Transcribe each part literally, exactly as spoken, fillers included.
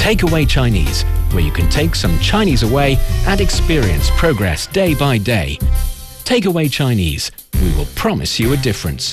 Takeaway Chinese, where you can take some Chinese away and experience progress day by day. Takeaway Chinese, we will promise you a difference.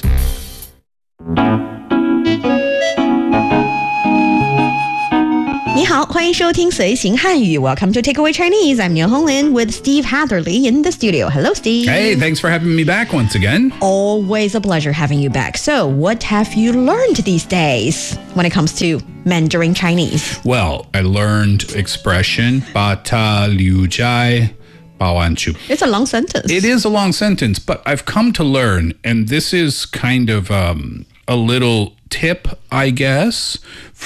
你好，欢迎收听随行汉语 Welcome to Takeaway Chinese. I'm Niu Honglin with Steve Hatherley in the studio. Hello, Steve. Hey, thanks for having me back once again. Always a pleasure having you back. So, what have you learned these days when it comes to Mandarin Chinese? Well, I learned expression 把它留在保安处. It's a long sentence. It is a long sentence, but I've come to learn, and this is kind of um, a little tip, I guess,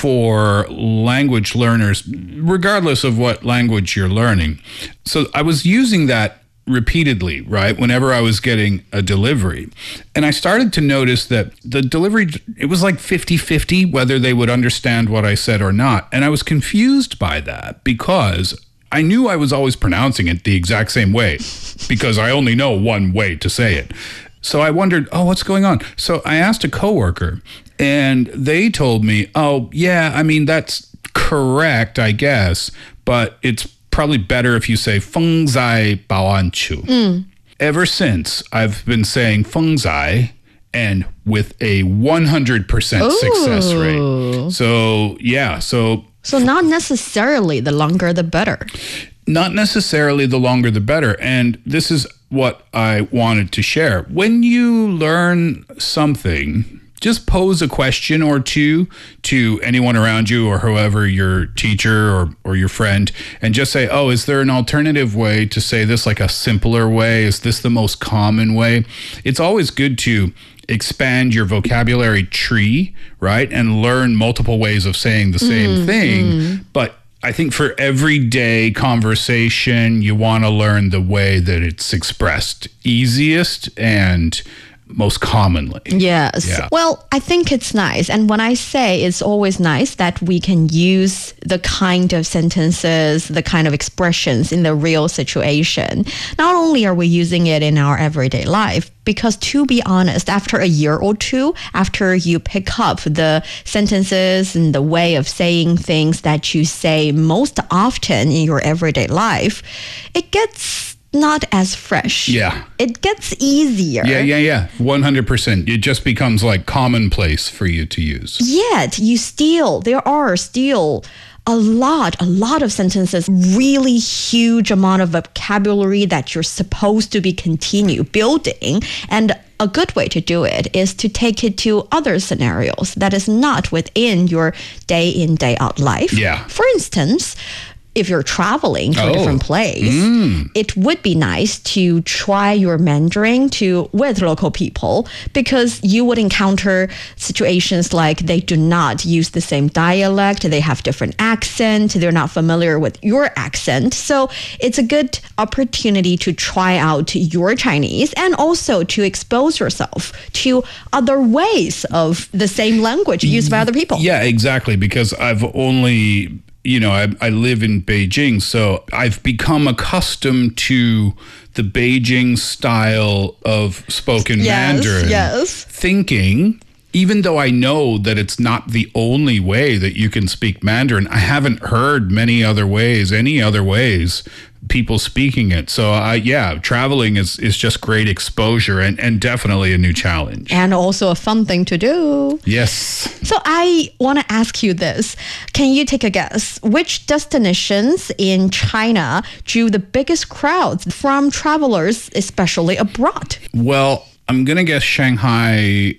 for language learners, regardless of what language you're learning. So I was using that repeatedly, right, whenever I was getting a delivery. And I started to notice that the delivery, it was like fifty-fifty whether they would understand what I said or not. And I was confused by that because I knew I was always pronouncing it the exact same way because I only know one way to say it. So I wondered, oh, what's going on? So I asked a coworker, and they told me, oh, yeah, I mean, that's correct, I guess, but it's probably better if you say 风在保安处. Mm. Ever since, I've been saying 风在and with a one hundred percent Ooh. Success rate. So, yeah, so... So not necessarily the longer the better. Not necessarily the longer the better. And this is what I wanted to share. When you learn something, just pose a question or two to anyone around you or whoever, your teacher or, or your friend, and just say, oh, is there an alternative way to say this, like a simpler way? Is this the most common way? It's always good to expand your vocabulary tree, right? And learn multiple ways of saying the same mm, thing. Mm. But I think for everyday conversation, you want to learn the way that it's expressed easiest and most commonly. Yes. Yeah. Well, I think it's nice. And when I say it's always nice that we can use the kind of sentences, the kind of expressions in the real situation. Not only are we using it in our everyday life, because to be honest, after a year or two, after you pick up the sentences and the way of saying things that you say most often in your everyday life, it gets not as fresh. Yeah. It gets easier. Yeah, yeah, yeah. one hundred percent. It just becomes like commonplace for you to use. Yet, you still, there are still a lot, a lot of sentences, really huge amount of vocabulary that you're supposed to be continue building. And a good way to do it is to take it to other scenarios that is not within your day in, day out life. Yeah. For instance, if you're traveling to oh. a different place, mm. it would be nice to try your Mandarin to with local people, because you would encounter situations like they do not use the same dialect, they have different accent, they're not familiar with your accent. So it's a good opportunity to try out your Chinese and also to expose yourself to other ways of the same language used by other people. Yeah, exactly, because I've only... You know, I, I live in Beijing, so I've become accustomed to the Beijing style of spoken yes, Mandarin. Yes. Thinking, even though I know that it's not the only way that you can speak Mandarin, I haven't heard many other ways, any other ways, people speaking it. So, uh, yeah, traveling is, is just great exposure and, and definitely a new challenge. And also a fun thing to do. Yes. So I want to ask you this. Can you take a guess? Which destinations in China drew the biggest crowds from travelers, especially abroad? Well, I'm going to guess Shanghai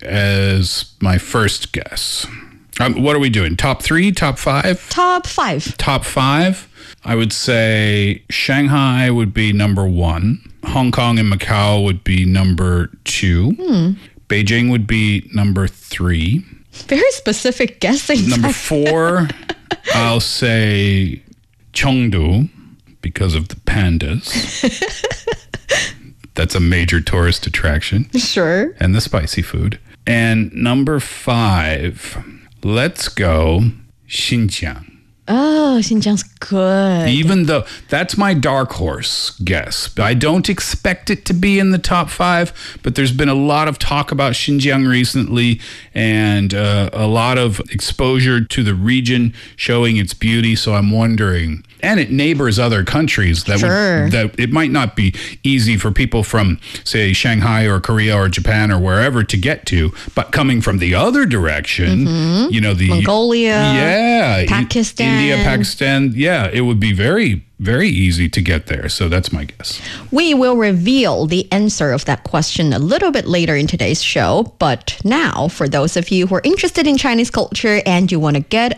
as my first guess. Um, what are we doing? Top three? Top five? Top five. Top five? I would say Shanghai would be number one. Hong Kong and Macau would be number two. Hmm. Beijing would be number three. Very specific guessing. Number four, I'll say Chengdu because of the pandas. That's a major tourist attraction. Sure. And the spicy food. And number five, let's go Xinjiang. Oh, Xinjiang's good. Even though that's my dark horse guess. I don't expect it to be in the top five, but there's been a lot of talk about Xinjiang recently and uh, a lot of exposure to the region showing its beauty. So I'm wondering, and it neighbors other countries that Sure. would, that it might not be easy for people from, say, Shanghai or Korea or Japan or wherever to get to, but coming from the other direction, Mm-hmm. you know, the Mongolia, yeah, Pakistan. India, Pakistan, yeah, it would be very, very easy to get there. So that's my guess. We will reveal the answer of that question a little bit later in today's show. But now, for those of you who are interested in Chinese culture and you want to get